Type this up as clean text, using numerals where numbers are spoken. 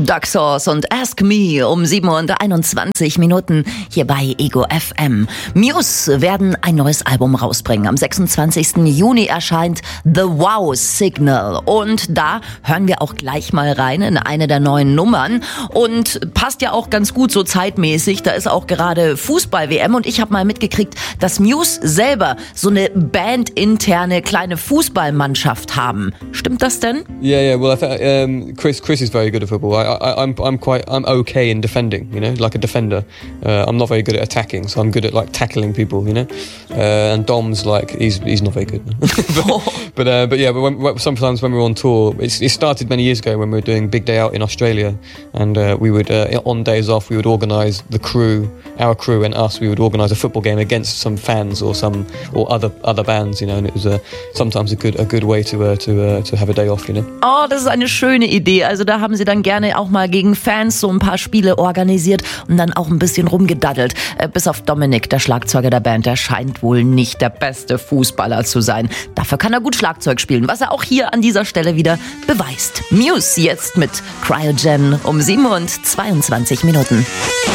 Dark Sauce und Ask Me um 7:21 hier bei Ego FM. Muse werden ein neues Album rausbringen. Am 26. Juni erscheint The Wow Signal. Und da hören wir auch gleich mal rein in eine der neuen Nummern. Und passt ja auch ganz gut so zeitmäßig. Da ist auch gerade Fußball-WM. Und ich habe mal mitgekriegt, dass Muse selber so eine bandinterne kleine Fußballmannschaft haben. Stimmt das denn? Yeah. Well, I think Chris is very good at football. I'm okay in defending, you know, like a defender. I'm not very good at attacking, so I'm good at like tackling people, you know. And Dom's like he's not very good. but sometimes when we're on tour, it started many years ago when we were doing Big Day Out in Australia, and we would on days off we would organise our crew and us. We would organise a football game against some fans or other bands, you know. And it was sometimes a good way to have a day off, you know. Oh, das ist eine schöne Idee. Also da haben sie dann gerne auch mal gegen Fans so ein paar Spiele organisiert und dann auch ein bisschen rumgedaddelt. Bis auf Dominik, der Schlagzeuger der Band, der scheint wohl nicht der beste Fußballer zu sein. Dafür kann er gut Schlagzeug spielen, was er auch hier an dieser Stelle wieder beweist. Muse jetzt mit Cryogen um 7:22.